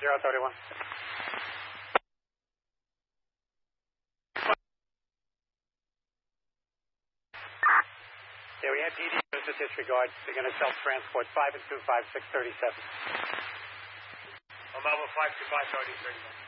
031. Yeah, we had PD units at disregard. They're going to self-transport 5 and 2, 5, 6, 37. Mobile 5, 2, 5, 30, 31.